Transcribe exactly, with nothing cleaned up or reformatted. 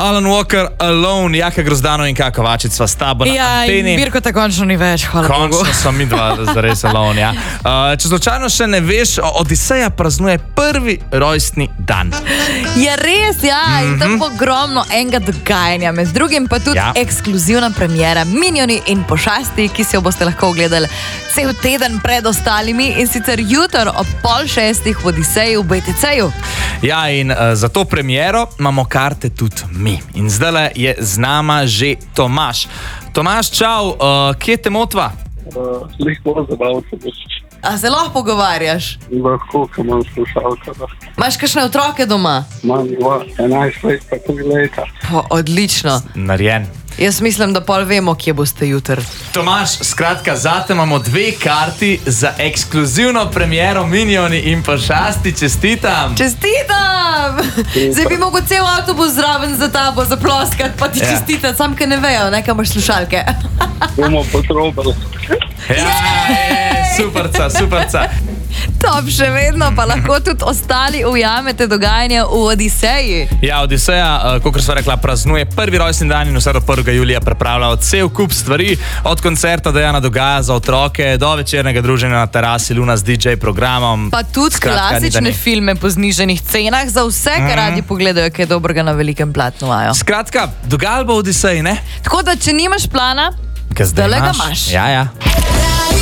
Alan Walker, Alone, Jaka Grozdano in Kaka Kovačič sva s tabo na ja, anteni. Ja, Mirko, tako končno ni več, hvala Bogu. Končno smo mi dva zares Alone, ja. Uh, če slučajno še ne veš, Odiseja praznuje prvi rojstni dan. Je res, ja, mm-hmm. in tam ogromno enega dogajanja, med drugim pa tudi ja. ekskluzivna premiera Minioni in pošasti, ki si jo boste lahko ogledali cel teden pred ostalimi in sicer jutro ob pol šestih v Odiseji v B T C-ju. Ja, in uh, za to premiero imamo karte tudi mi. In zdaj je z nama že Tomaž. Tomaž, čau, uh, kje te motva? Uh, Lepo zabavno se boš. A se lahko pogovarjaš? Lahko, ko imam slušalka. Imaš kakšne otroke doma? Imam dva, enajst let, pa tri leta. Po, odlično. Narjen. Jaz mislim, da pol vemo, kje boste jutr. Tomaž, skratka, zate imamo dve karti za ekskluzivno premiero Minioni in pošasti. Čestitam! Čestitam! Zdaj bi mogel cel avtobus zraven za tabo zaploskati, pa ti ja. čestitam, sam kaj ne vejo, nekaj imaš slušalke. Bomo potrobali. Ja, je, superca, superca. Top, še vedno pa lahko tudi ostali ujamete dogajanje v Odiseji. Ja, Odiseja, kot so rekla, praznuje prvi rojstni dan in vse do prvega julija pripravlja cel kup stvari, od koncerta Dejana Dogaja za otroke do večernega druženja na terasi Luna z D J programom. Pa tudi Skratka, klasične filme po znižanih cenah za vse, kar mm. radi pogledajo, kaj dobrega na velikem platnu imajo. Skratka, dogajalo bo v Odiseji, ne? Tako da, če nimaš plana, zdaj le ga imaš. Ja, ja.